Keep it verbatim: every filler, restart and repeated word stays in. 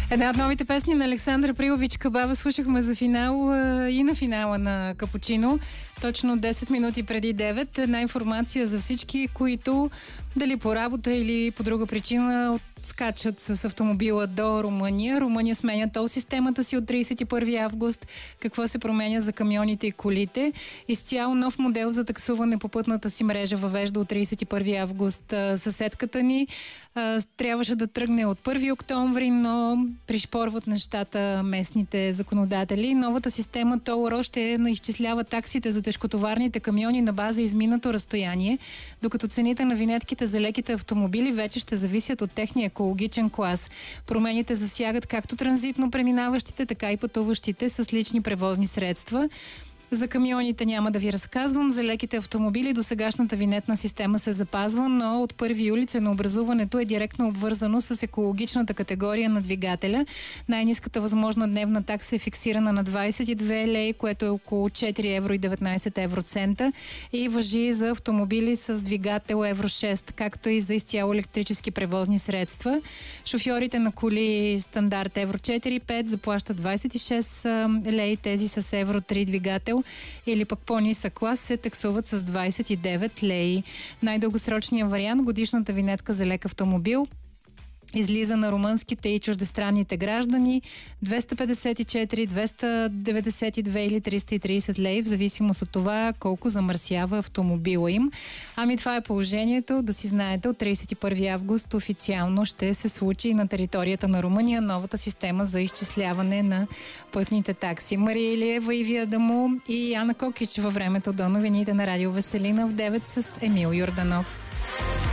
Една от новите песни на Александър Прилович Кабава слушахме за финал а, и на финала на Капучино. Точно десет минути преди девет. Една информация за всички, които дали по работа или по друга причина скачат с автомобила до Румъния. Румъния сменя тол системата си от тридесет и първи август. Какво се променя за камионите и колите? Изцяло нов модел за таксуване по пътната си мрежа въвежда от тридесет и първи август съседката ни. Трябваше да тръгне от първи октомври, но пришпорват нещата местните законодатели. Новата система ТОЛ-РО ще изчислява таксите за тежкотоварните камиони на база изминато разстояние, докато цените на винетките за леките автомобили вече ще зависят от техния екологичен клас. Промените засягат както транзитно преминаващите, така и пътуващите с лични превозни средства. За камионите няма да ви разказвам. За леките автомобили досегашната винетна система се запазва, но от първи юли ценообразуването е директно обвързано с екологичната категория на двигателя. Най-ниската възможна дневна такса е фиксирана на двадесет и две леи, което е около четири евро и деветнадесет евроцента и важи за автомобили с двигател евро шест, както и за изцяло електрически превозни средства. Шофьорите на коли стандарт евро четири и пет заплащат двадесет и шест леи, тези с евро три двигател или пък по-нисък клас се таксуват с двадесет и девет леи. Най-дългосрочният вариант, годишната винетка за лек автомобил, излиза на румънските и чуждестранните граждани двеста петдесет и четири, двеста деветдесет и две или триста и тридесет леи, в зависимост от това колко замърсява автомобила им. Ами това е положението. Да си знаете, от тридесет и първи август официално ще се случи на територията на Румъния новата система за изчисляване на пътните такси. Мария Илиева, Иви Адаму и Ана Кокич във времето до новините на Радио Веселина в девет с Емил Йорданов.